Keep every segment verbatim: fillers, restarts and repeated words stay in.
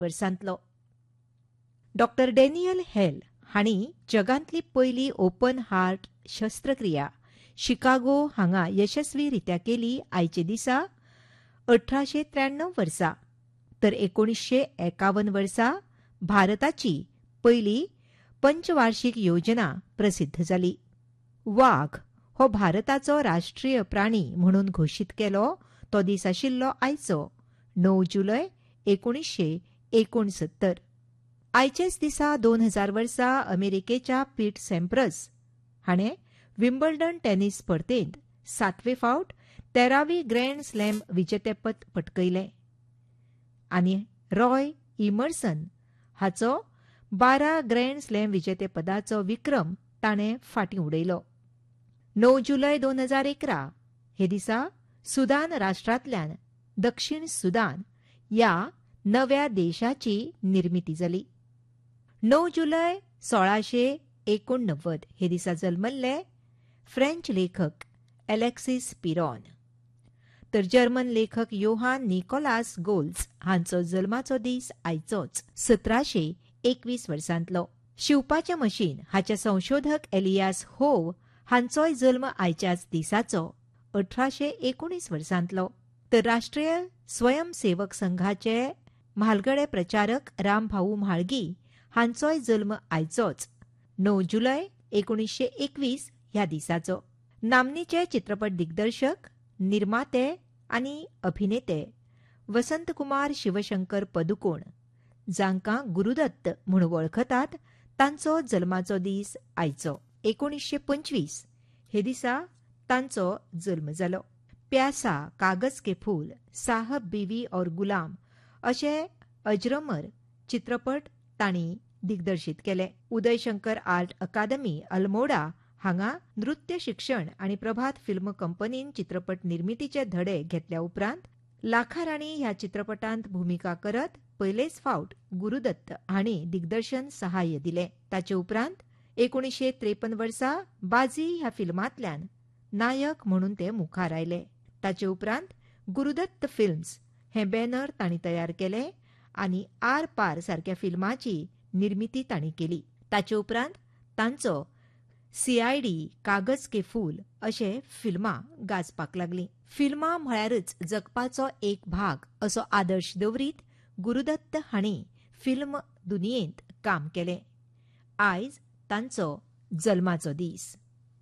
वर्सांतलो. Doctor Daniel हेल हांणी जगांतली पयली open heart शस्त्रक्रिया शिकागो हांगा यशस्वी रित्या केली आयचे दिसा अठराशे त्र्याण्णव वर्सा. तर एकोणीसशे एकावन्न वर्सा भारताची पयली पंचवार्षिक योजना प्रसिद्ध जाली. वाघ हो भारताचो राष्ट्रीय प्राणी म्हणून घोशीत केलो तो दीस आशिल्लो आयचो णव जुलय एकोणीसशे एकोणसत्तर. आयचेच दिसा दोन हजार वर्सा अमेरिकेच्या पीट सॅम्प्रस हाणें विम्बल्डन टेनिस सर्तींत सातवे फावट तेरावी ग्रँड स्लॅम विजेतेपद पटकयलें आनी रॉय इमर्सन हाचो बारा ग्रँड स्लॅम विजेतेपदाचो विक्रम ताणें फाटीं उडयलो. णव जुलय दोन हजार इकरा हे दिसा सुदान राष्ट्रांतल्यान दक्षिण सुदान ह्या नव्या देशाची निर्मिती जाली. णव जुलय सोळाशे एकोणनव्वद हे दिसा जल्मल्ले फ्रेंच लेखक एलेक्सिस पिरॉन. तर जर्मन लेखक योहान निकोलास गोल्स हांचो जल्माचो दीस आयचोच सतराशे एकवीस वर्सांतलो. शिवपाचें मशीन हाचे संशोधक एलियास होव हांचोय जल्म आयच्याच दिसाचो अठराशे एकोणीस वर्सांतलो. तर राष्ट्रीय स्वयंसेवक संघाचे म्हालगडे प्रचारक रामभाऊ म्हाळगी हांचोय जल्म आयचोच णव जुलय एकोणीसशे एकवीस ह्या दिसाचो. नामनेचे चित्रपट दिग्दर्शक, निर्माते आनी अभिनेते वसंतकुमार शिवशंकर पदुकोण जांकां गुरुदत्त म्हूण वळखतात तांचो जल्माचो दीस आयचो. एकोणीसशे पंचवीस हे दिसा तांचो जल्म जालो. प्यासा, कागज के फूल, साहब बीवी और गुलाम अशे अजरमर चित्रपट तांणी दिग्दर्शीत केले. उदय शंकर आर्ट अकादमी अल्मोडा हांगा नृत्य शिक्षण आनी प्रभात फिल्म कंपनीन चित्रपट निर्मितीचे धडे घेतल्या उपरांत लाखा राणी ह्या चित्रपटांत भुमिका करत पयलेच फावट गुरुदत्त हांणी दिग्दर्शन सहाय्य दिलें. ताचे उपरांत एकोणीसशे त्रेपन्न वर्सा बाजी ह्या फिल्मांतल्यान नायक म्हणून ते मुखार आयले. ताचे उपरांत गुरुदत्त फिल्म्स हे बॅनर तांणी तयार केले आनी आर पार सारक्या फिल्माची निर्मिती तांणी केली. ताचे उपरांत तांचो सीआयडी, कागज के फूल अशे फिल्मां गाजपाक लागलीं. फिल्मां म्हळ्यारच जगपाचो एक भाग असो आदर्श दवरीत गुरुदत्त हांणी फिल्म दुनियेंत काम केलें. आयज तांचो जल्माचो दीस.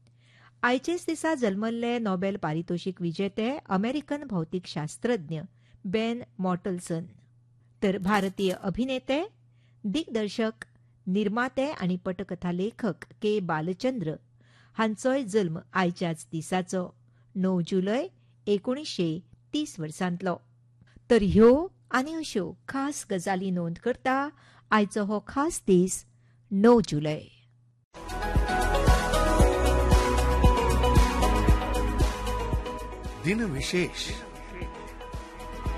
आयचेच दिसा जल्मल्ले नोबेल पारितोषिक विजेते अमेरिकन भौतीकशास्त्रज्ञ बेन मॉटलसन. तर भारतीय अभिनेते, दिग्दर्शक, निर्माते आनी पटकथा लेखक के बालचंद्र हांचोय जल्म आयच्याच दिसाचो णव जुलय एकोणीसशे तीस वर्सांतलो. तर ह्यो आनी अश्यो खास गजाली नोंद करता आयचो हो खास दीस णव जुलय. दिन विशेष